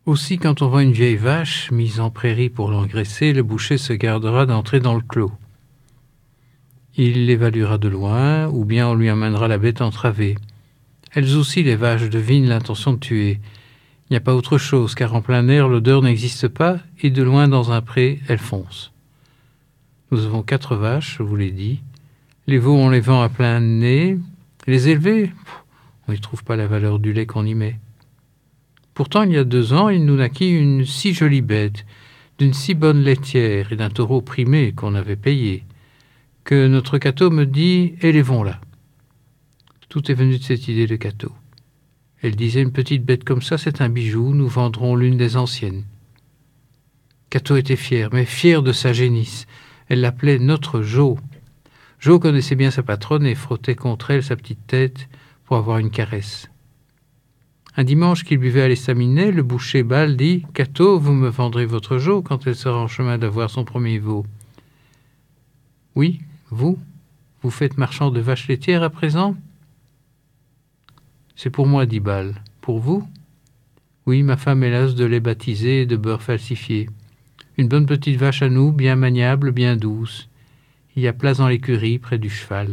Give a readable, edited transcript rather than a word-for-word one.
Aussi, quand on voit une vieille vache mise en prairie pour l'engraisser, le boucher se gardera d'entrer dans le clos. Il l'évaluera de loin, ou bien on lui amènera la bête entravée. Elles aussi, les vaches, devinent l'intention de tuer. Il n'y a pas autre chose, car en plein air, l'odeur n'existe pas, et de loin dans un pré, elles foncent. Nous avons 4 vaches, je vous l'ai dit. Les veaux, on les vend à plein nez. Les élever, on n'y trouve pas la valeur du lait qu'on y met. Pourtant, il y a 2 ans, il nous naquit une si jolie bête, d'une si bonne laitière et d'un taureau primé qu'on avait payé, que notre Cato me dit « élevons-la ». Tout est venu de cette idée de Cato. Elle disait « une petite bête comme ça, c'est un bijou, nous vendrons l'une des anciennes ». Cato était fière, mais fière de sa génisse. Elle l'appelait notre Jo. Jo connaissait bien sa patronne et frottait contre elle sa petite tête pour avoir une caresse. Un dimanche qu'il buvait à l'estaminet, le boucher Bal dit « Cato, vous me vendrez votre Jo quand elle sera en chemin d'avoir son premier veau. »« Oui, vous faites marchand de vaches laitières à présent ?»« C'est pour moi, dit Bal. Pour vous ? » ?»« Oui, ma femme est lasse de lait baptisé et de beurre falsifié. Une bonne petite vache à nous, bien maniable, bien douce. Il y a place dans l'écurie, près du cheval. »